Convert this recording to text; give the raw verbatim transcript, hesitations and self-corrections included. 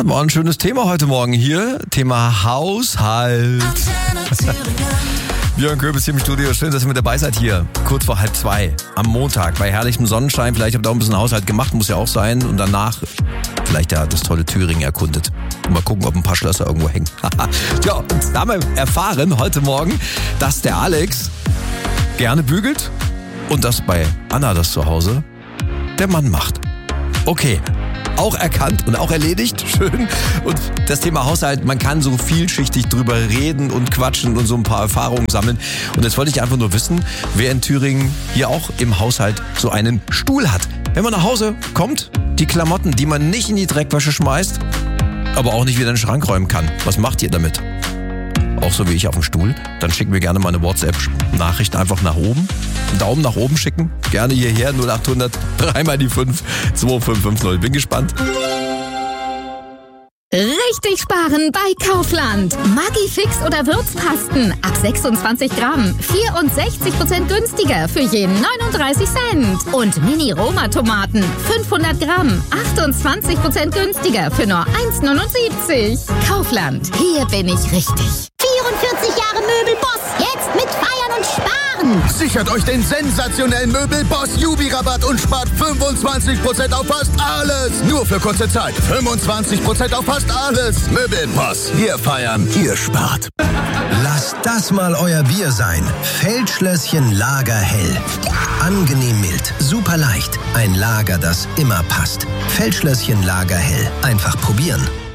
war ein schönes Thema heute Morgen hier. Thema Haushalt. Björn Köbels hier im Studio. Schön, dass ihr mit dabei seid hier. Kurz vor halb zwei am Montag bei herrlichem Sonnenschein. Vielleicht habt ihr auch ein bisschen Haushalt gemacht, muss ja auch sein. Und danach vielleicht ja das tolle Thüringen erkundet. Und mal gucken, ob ein paar Schlösser irgendwo hängen. Ja, und da haben wir erfahren heute Morgen, dass der Alex gerne bügelt und dass bei Anna das zu Hause der Mann macht. Okay. Auch erkannt und auch erledigt, schön. Und das Thema Haushalt, man kann so vielschichtig drüber reden und quatschen und so ein paar Erfahrungen sammeln. Und jetzt wollte ich einfach nur wissen, wer in Thüringen hier auch im Haushalt so einen Stuhl hat. Wenn man nach Hause kommt, die Klamotten, die man nicht in die Dreckwäsche schmeißt, aber auch nicht wieder in den Schrank räumen kann. Was macht ihr damit? Auch so wie ich auf dem Stuhl, dann schicken wir gerne mal eine WhatsApp-Nachricht einfach nach oben. Einen Daumen nach oben schicken. Gerne hierher, null acht hundert, dreimal die fünf, zwei fünf fünf null. Bin gespannt. Richtig sparen bei Kaufland. Maggi Fix oder Würzpasten ab sechsundzwanzig Gramm. vierundsechzig Prozent günstiger für jeden neununddreißig Cent. Und Mini-Roma-Tomaten fünfhundert Gramm. achtundzwanzig Prozent günstiger für nur eins neunundsiebzig. Kaufland. Hier bin ich richtig. vierundvierzig Jahre Möbelboss. Jetzt mit Feiern und Sparen. Sichert euch den sensationellen Möbelboss Jubi-Rabatt und spart fünfundzwanzig Prozent auf fast alles. Nur für kurze Zeit. fünfundzwanzig Prozent auf fast alles. Möbelboss. Wir feiern, ihr spart. Lasst das mal euer Bier sein. Feldschlösschen Lagerhell. Angenehm mild, super leicht. Ein Lager, das immer passt. Feldschlösschen Lagerhell. Einfach probieren.